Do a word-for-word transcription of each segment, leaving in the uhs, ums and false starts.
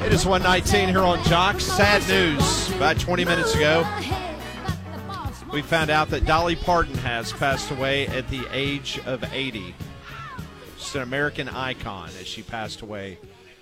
It is one nineteen here on Jocks. Sad news. About twenty minutes ago, we found out that Dolly Parton has passed away at the age of eighty. She's an American icon as she passed away.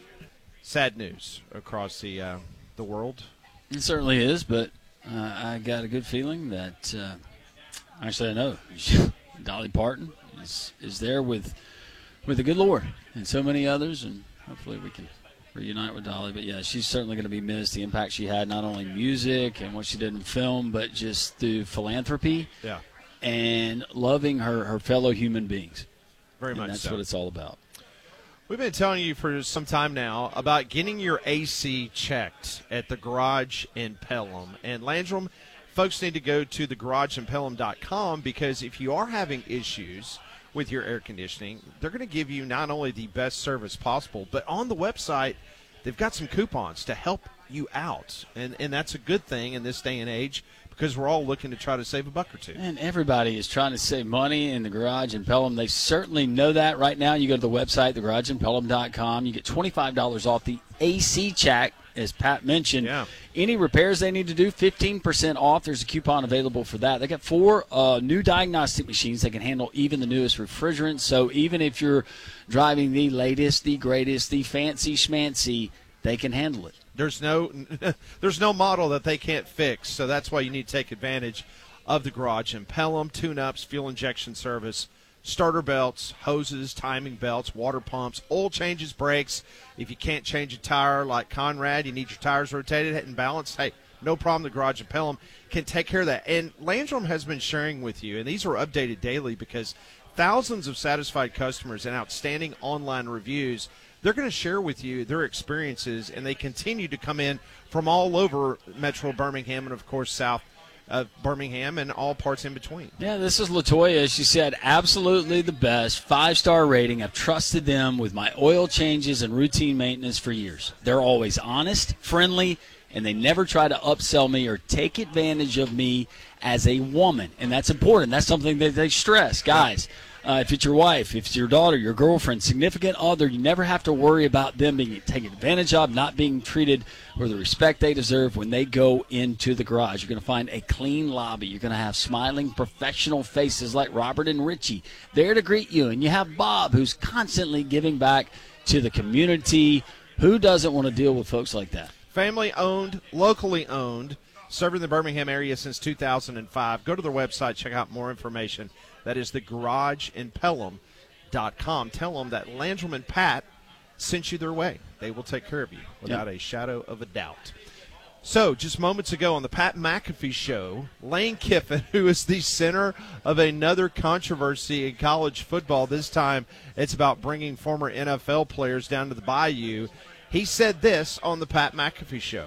Sad news across the uh, the world. It certainly is, but uh, I got a good feeling that uh, actually I know Dolly Parton is is there with with the good Lord and so many others, and hopefully we can reunite with Dolly. But yeah, she's certainly going to be missed. The impact she had, not only music and what she did in film, but just through philanthropy, yeah, and loving her, her fellow human beings. Very and much that's so. what it's all about. We've been telling you for some time now about getting your A C checked at the Garage in Pelham. And Landrum, folks need to go to the garage in pelham dot com, because if you are having issues with your air conditioning, they're going to give you not only the best service possible, but on the website, they've got some coupons to help you out. And and that's a good thing in this day and age, because we're all looking to try to save a buck or two. And everybody is trying to save money in the Garage in Pelham. They certainly know that right now. You go to the website, the garage in pelham dot com. You get twenty-five dollars off the A C check, as Pat mentioned. Yeah. Any repairs they need to do, fifteen percent off. There's a coupon available for that. They got four uh, new diagnostic machines that can handle even the newest refrigerants. So even if you're driving the latest, the greatest, the fancy schmancy, they can handle it. There's no there's no model that they can't fix, so that's why you need to take advantage of the Garage in Pelham. Tune-ups, fuel injection service, starter belts, hoses, timing belts, water pumps, oil changes, brakes. If you can't change a tire like Conrad, you need your tires rotated and balanced, hey, no problem. The Garage in Pelham can take care of that. And Landrum has been sharing with you, and these are updated daily because thousands of satisfied customers and outstanding online reviews. They're going to share with you their experiences, and they continue to come in from all over Metro Birmingham and, of course, South of Birmingham and all parts in between. Yeah, this is LaToya. She said, absolutely the best, five-star rating. I've trusted them with my oil changes and routine maintenance for years. They're always honest, friendly, and they never try to upsell me or take advantage of me as a woman. And that's important. That's something that they stress. Guys, Uh, if it's your wife, if it's your daughter, your girlfriend, significant other, you never have to worry about them being taken advantage of, not being treated with the respect they deserve when they go into the garage. You're going to find a clean lobby. You're going to have smiling professional faces like Robert and Richie there to greet you. And you have Bob, who's constantly giving back to the community. Who doesn't want to deal with folks like that? Family-owned, locally owned, serving the Birmingham area since two thousand five. Go to their website, check out more information. That is the garage in pelham dot com. Tell them that Landrum and Pat sent you their way. They will take care of you without yep. a shadow of a doubt. So, just moments ago on the Pat McAfee Show, Lane Kiffin, who is the center of another controversy in college football, this time it's about bringing former N F L players down to the Bayou. He said this on the Pat McAfee Show.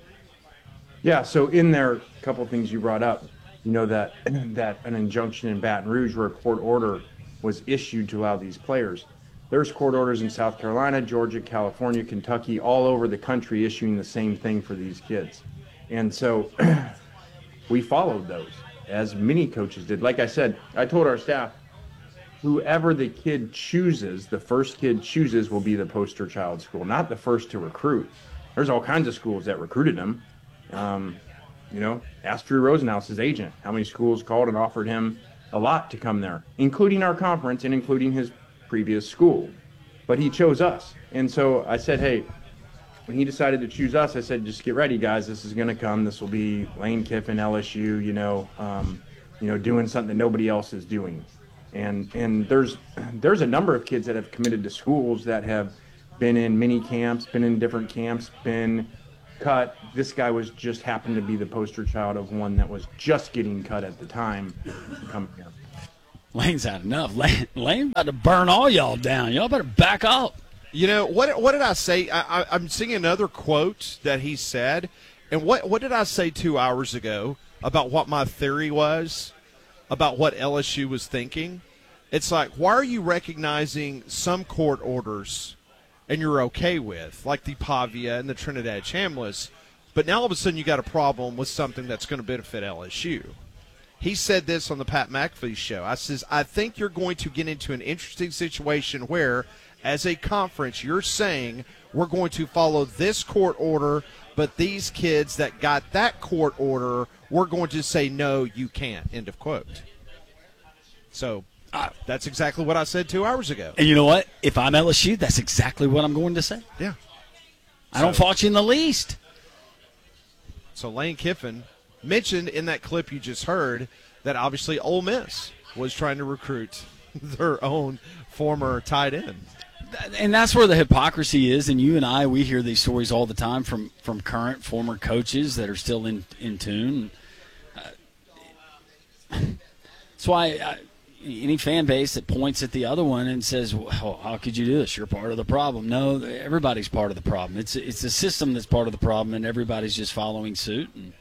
Yeah, so in there, a couple of things you brought up. You know, that that an injunction in Baton Rouge where a court order was issued to allow these players. There's court orders in South Carolina, Georgia, California, Kentucky, all over the country issuing the same thing for these kids. And so we followed those, as many coaches did. Like I said, I told our staff, whoever the kid chooses, the first kid chooses will be the poster child school, not the first to recruit. There's all kinds of schools that recruited him. Um, You know, ask Drew Rosenhaus, his agent, how many schools called and offered him a lot to come there, including our conference and including his previous school. But he chose us. And so I said, hey, when he decided to choose us, I said, just get ready, guys. This is going to come. This will be Lane Kiffin, L S U, you know, um, you know, doing something that nobody else is doing. And and there's there's a number of kids that have committed to schools that have been in mini camps, been in different camps, been cut. This guy was just happened to be the poster child of one that was just getting cut at the time to come here. Lane's had enough. Lane, Lane about to burn all y'all down. Y'all better back up. You know, what what did I say? I, I, I'm seeing another quote that he said. And what, what did I say two hours ago about what my theory was about what L S U was thinking? It's like, why are you recognizing some court orders and you're okay with, like the Pavia and the Trinidad Chambliss, but now all of a sudden you got a problem with something that's going to benefit L S U? He said this on the Pat McAfee Show. I says, I think you're going to get into an interesting situation where as a conference, you're saying we're going to follow this court order, but these kids that got that court order, we're going to say, no, you can't, end of quote. So uh, that's exactly what I said two hours ago. And you know what? If I'm L S U, that's exactly what I'm going to say. Yeah. I don't so, fault you in the least. So Lane Kiffin mentioned in that clip you just heard that obviously Ole Miss was trying to recruit their own former tight end. And that's where the hypocrisy is, and you and I, we hear these stories all the time from, from current former coaches that are still in, in tune. Uh, that's why I, any fan base that points at the other one and says, well, how could you do this? You're part of the problem. No, everybody's part of the problem. It's, it's the system that's part of the problem, and everybody's just following suit. And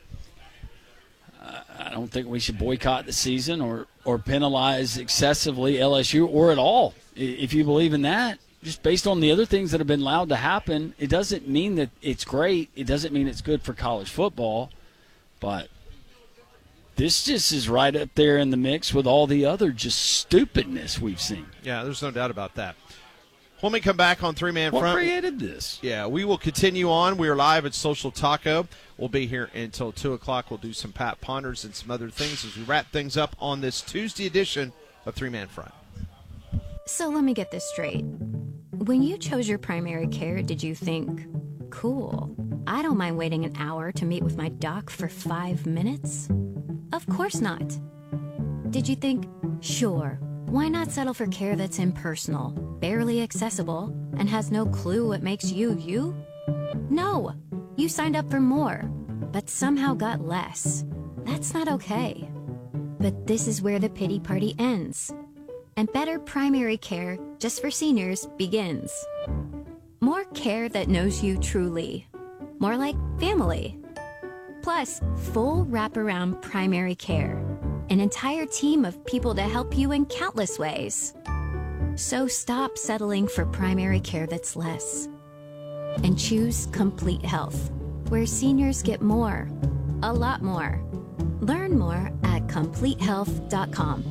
uh, I don't think we should boycott the season or, or penalize excessively L S U or at all. If you believe in that, just based on the other things that have been allowed to happen, it doesn't mean that it's great. It doesn't mean it's good for college football. But this just is right up there in the mix with all the other just stupidness we've seen. Yeah, there's no doubt about that. When we come back on Three Man Front. What created this? Yeah, we will continue on. We are live at Social Taco. We'll be here until two o'clock. We'll do some Pat Ponders and some other things as we wrap things up on this Tuesday edition of Three Man Front. So let me get this straight. When you chose your primary care, did you think, cool, I don't mind waiting an hour to meet with my doc for five minutes? Of course not. Did you think, sure, why not settle for care that's impersonal, barely accessible, and has no clue what makes you you? No, you signed up for more, but somehow got less. That's not okay. But this is where the pity party ends. And better primary care, just for seniors, begins. More care that knows you truly. More like family. Plus, full wraparound primary care. An entire team of people to help you in countless ways. So stop settling for primary care that's less. And choose Complete Health, where seniors get more. A lot more. Learn more at complete health dot com.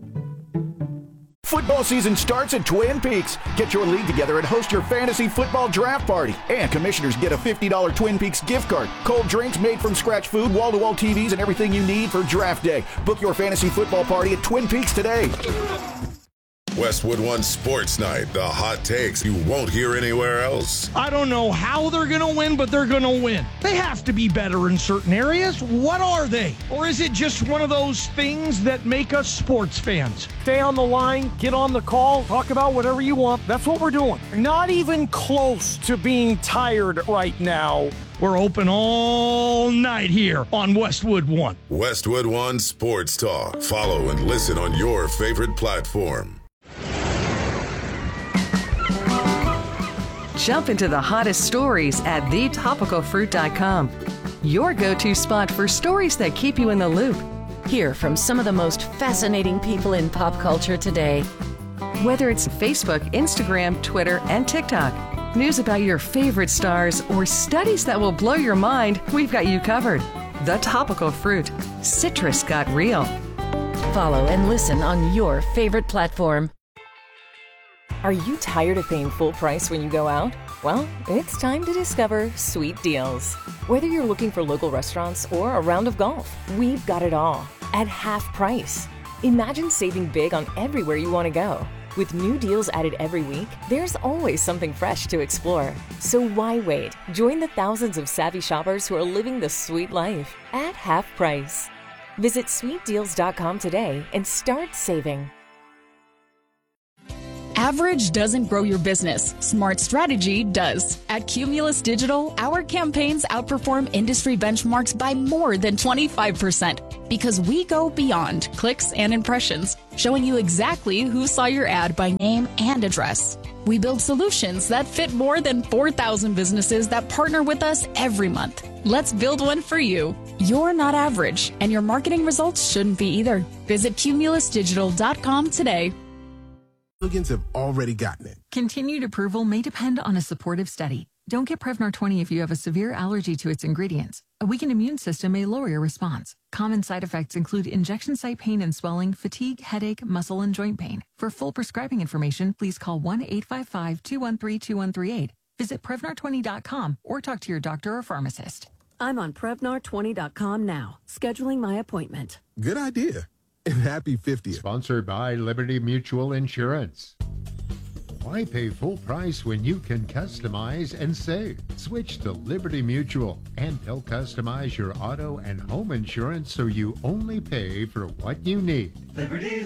Football season starts at Twin Peaks. Get your league together and host your fantasy football draft party. And commissioners get a fifty dollars Twin Peaks gift card. Cold drinks, made from scratch food, wall-to-wall T Vs, and everything you need for draft day. Book your fantasy football party at Twin Peaks today. Westwood One Sports Night. The hot takes you won't hear anywhere else. I don't know how they're going to win, but they're going to win. They have to be better in certain areas. What are they? Or is it just one of those things that make us sports fans? Stay on the line, get on the call, talk about whatever you want. That's what we're doing. Not even close to being tired right now. We're open all night here on Westwood One. Westwood One Sports Talk. Follow and listen on your favorite platform. Jump into the hottest stories at the topical fruit dot com. Your go-to spot for stories that keep you in the loop. Hear from some of the most fascinating people in pop culture today. Whether it's Facebook, Instagram, Twitter, and TikTok, news about your favorite stars, or studies that will blow your mind, we've got you covered. The Topical Fruit. Citrus got real. Follow and listen on your favorite platform. Are you tired of paying full price when you go out? Well, it's time to discover Sweet Deals. Whether you're looking for local restaurants or a round of golf, we've got it all at half price. Imagine saving big on everywhere you want to go. With new deals added every week, there's always something fresh to explore. So why wait? Join the thousands of savvy shoppers who are living the sweet life at half price. Visit sweet deals dot com today and start saving. Average doesn't grow your business. Smart strategy does. At Cumulus Digital, our campaigns outperform industry benchmarks by more than twenty-five percent because we go beyond clicks and impressions, showing you exactly who saw your ad by name and address. We build solutions that fit more than four thousand businesses that partner with us every month. Let's build one for you. You're not average, and your marketing results shouldn't be either. Visit cumulus digital dot com today. Millions have already gotten it. Continued approval may depend on a supportive study. Don't get Prevnar twenty if you have a severe allergy to its ingredients. A weakened immune system may lower your response. Common side effects include injection site pain and swelling, fatigue, headache, muscle, and joint pain. For full prescribing information, please call one eight five five, two one three, two one three eight. Visit Prevnar twenty dot com or talk to your doctor or pharmacist. I'm on Prevnar twenty dot com now, scheduling my appointment. Good idea. And happy fiftieth. Sponsored by Liberty Mutual Insurance. Why pay full price when you can customize and save? Switch to Liberty Mutual, and they'll customize your auto and home insurance so you only pay for what you need. Liberty,